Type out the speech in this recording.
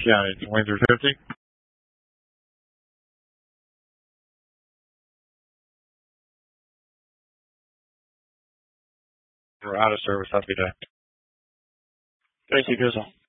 County, 2350. We're out of service. Have a good day. Thank you, Drizzle.